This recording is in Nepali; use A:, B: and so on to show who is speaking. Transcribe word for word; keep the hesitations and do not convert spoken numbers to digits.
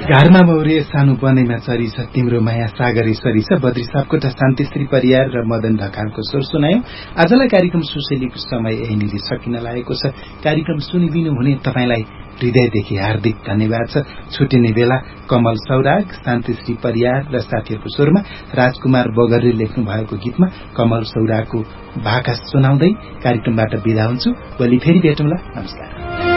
A: घरमा मौरे सानो बनैमा चरी छ तिम्रो माया सागरेश्वरी छ बद्री सापकोटा शान्तिश्री परियार र मदन ढकालको स्वर सुनायौं। आजलाई कार्यक्रम सुशेलीको समय यहीँनिर सकिन लागेको छ। कार्यक्रम सुनिदिनु हुने तपाईलाई हृदयदेखि हार्दिक धन्यवाद छ। छुटिने बेला कमल सौराग, शान्तिश्री परियार र साथीहरूको स्वरमा राजकुमार बगरले लेख्नु भएको गीतमा कमल सौरागको भाका सुनाउँदै कार्यक्रमबाट बिदा हुन्छु। भोलि फेरि भेटौँला। नमस्कार।